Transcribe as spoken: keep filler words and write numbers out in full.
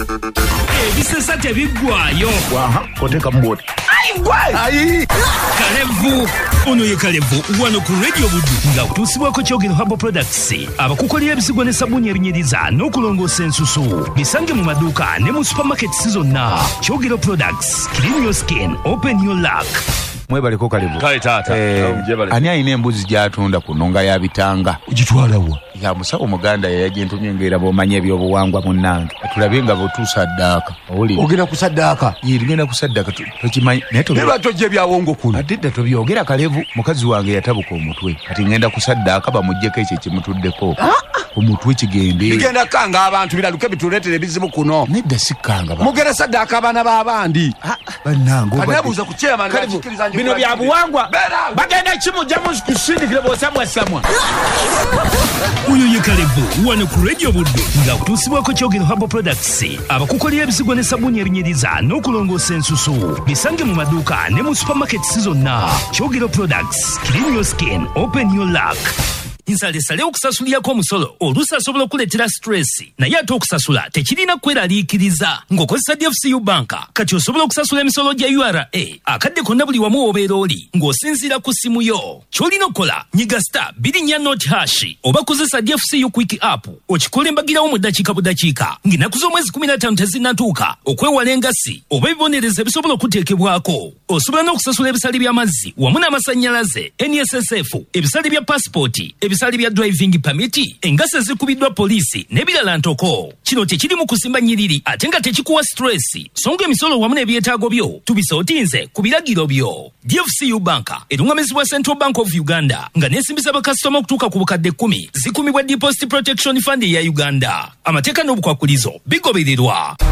Ebisesa tebiggwayo. Waha, koteka mboti. Ayi gwe! Ayi! Kalevu! Ono ye Kalevu, wano ku Radio Buddu nga kutuusibwako Kyogero Herbal Products. Abakukolera ebisigwa ne sabbuuni ebinyiriza n'okulongoosa ensusu. Bisange mu maduuka ne mu supermarkets zonna. Kyogero Products. Clean your skin. Open your luck. Mwebaliko Kalevu. Kale taata. Eh, ani alina embuzi gy'atunda ku nnonga ya Bitanga? Ugitwalawo. Ya musawo Muganda yayagentumye ngera bw'omanya ebyobuwangwa munnange. Tulabe nga bw'otuusa ddaaka. Oli. Ogenda kusaddaaka. Ye ligenda kusaddaaka tokimanyi. Naye tobi. Neba tojje byawongo kuno. Adidda tobyogera Kalevu. Mukazi wange yatabuka omutwe. Kati ngenda kusaddaaka bamuggyeko ekyo kimutuddeko. Omutwe kigende. Bigenda kanga abantu biraluke bituleetere ebizibu kuno. Nedda sikkanga ba. Mugenda saddaaka abaana b'abandi. Bannange. Kanebuuza ku chairman n'akikiriza nje. Bino bya buwangwa. Bagenda kimujja mu kusindikira bw'osamwa samwa. Uyo ye Kalevu, wano ku Radio Buddu nga kutuusibwako Kyogero Herbal Products. Abakukolera ebisigwa ne sabbuuni ebinyiriza n'okulongoosa ensusu. Bisange mu maduuka ne mu supermarkets zonna. Kyogero Products. Clean your skin. Open your luck. Nsalesale okusasulirako omusolo oluusi asobola okuleetera stress naye ate okusasula tekirina kweraliikiriza ng'okozesa D F C U banka kati osobola okusasula emisolo gya U R A akadde konna buli wamu obeera oli ng'osinziira ku simu yo ky'olina okukola nyiga star bbiri nnya not hash oba kozesa D F C U quick app okikola embagirawo mu ddakiika budakiika ng'ennaku z'omwezi kumi na ttaano tezinnatuuka okwewala engasi oba ebibonereza ebisobola okuteekebwako osobola n'okusasula ebisale by'amazzi wamu n'amasannyalaze N S S F ebisale bya pasipoti ebisale bya driving permit engase zikubiddwa poliisi n'ebirala ntoko kino tekiri mu kusimba nnyiriri ate nga tekikuwa stress songa emisolo wamu n'ebyetaago byo tubisootinze ku biragiro byo D F C U banka erungamizibwa Central Bank of Uganda nga n'esimbisa bakasitoma okutuuka ku bukadde kkumi zikumibwa Deposit Protection Fund ya Uganda amateeka n'obukwakulizo bigobererwa.